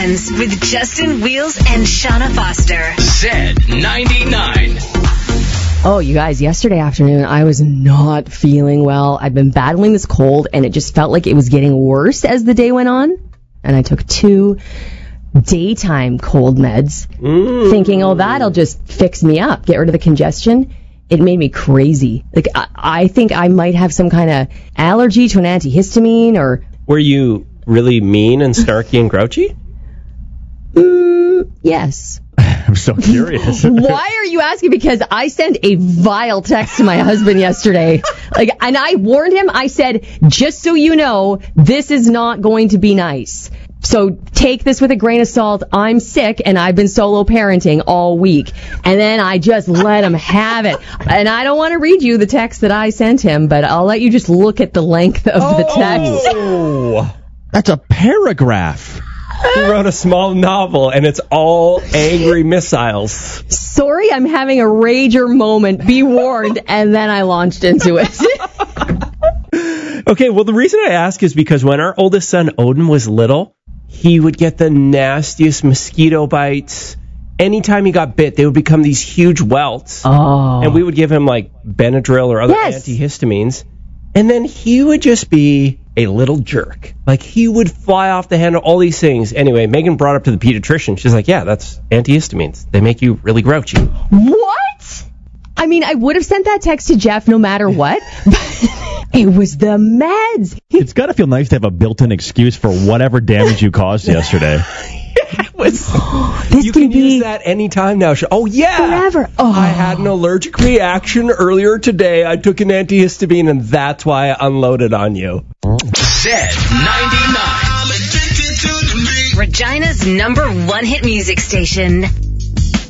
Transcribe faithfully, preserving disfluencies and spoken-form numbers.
Weekends with Justin Wheels and Shauna Foster. Z ninety-nine. Oh, you guys, yesterday afternoon, I was not feeling well. I've been battling this cold, and it just felt like it was getting worse as the day went on. And I took two daytime cold meds, mm. thinking, oh, that'll just fix me up, get rid of the congestion. It made me crazy. Like, I, I think I might have some kind of allergy to an antihistamine, or... Were you really mean and snarky and grouchy? Mm, yes. I'm so curious. Why are you asking? Because I sent a vile text to my husband yesterday. Like, and I warned him, I said, just so you know, this is not going to be nice. So take this with a grain of salt. I'm sick, and I've been solo parenting all week. And then I just let him have it. And I don't want to read you the text that I sent him, but I'll let you just look at the length of oh, the text. Oh, that's a paragraph. He wrote a small novel, and it's all angry missiles. Sorry, I'm having a rager moment. Be warned. And then I launched into it. Okay, well, the reason I ask is because when our oldest son, Odin, was little, he would get the nastiest mosquito bites. Anytime he got bit, they would become these huge welts. Oh. And we would give him, like, Benadryl or other yes. antihistamines. And then he would just be a little jerk. Like, he would fly off the handle, all these things. Anyway, Megan brought up to the pediatrician. She's like, yeah, that's antihistamines. They make you really grouchy. What? I mean, I would have sent that text to Jeff no matter what. It was the meds. It's got to feel nice to have a built-in excuse for whatever damage you caused yesterday. It was, this you can, can be use that anytime now. Oh, yeah. Forever. Oh. I had an allergic reaction earlier today. I took an antihistamine, and that's why I unloaded on you. Z ninety-nine. Regina's number one hit music station.